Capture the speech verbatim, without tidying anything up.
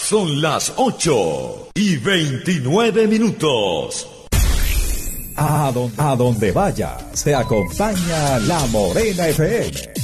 Son las ocho y veintinueve minutos. A donde, a donde vaya, se acompaña La Morena F M.